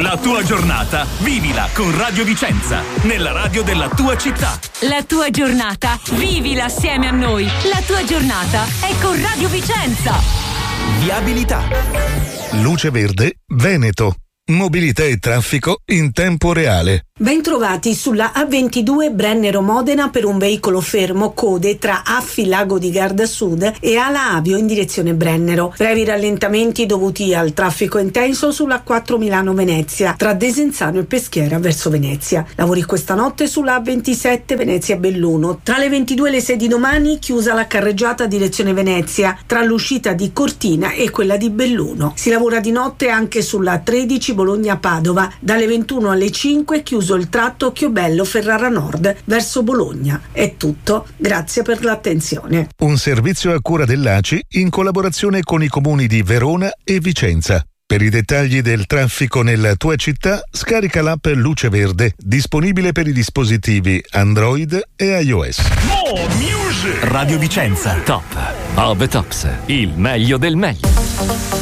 La tua giornata vivila con Radio Vicenza, nella radio della tua città. La tua giornata vivila assieme a noi. La tua giornata è con Radio Vicenza. Viabilità. Luce Verde Veneto. Mobilità e traffico in tempo reale. Bentrovati sulla A22 Brennero-Modena per un veicolo fermo, code tra Affi Lago di Garda Sud e Ala Avio in direzione Brennero. Brevi rallentamenti dovuti al traffico intenso sulla A4 Milano-Venezia tra Desenzano e Peschiera verso Venezia. Lavori questa notte sulla A27 Venezia-Belluno. Tra le 22 e le 6 di domani chiusa la carreggiata direzione Venezia tra l'uscita di Cortina e quella di Belluno. Si lavora di notte anche sulla A13 Bologna-Padova. Dalle 21 alle 5 chiuso il tratto Chiobello-Ferrara Nord verso Bologna. È tutto, grazie per l'attenzione. Un servizio a cura dell'ACI in collaborazione con i comuni di Verona e Vicenza. Per i dettagli del traffico nella tua città, scarica l'app Luce Verde, disponibile per i dispositivi Android e iOS. Radio Vicenza. Top of the Tops, il meglio del meglio.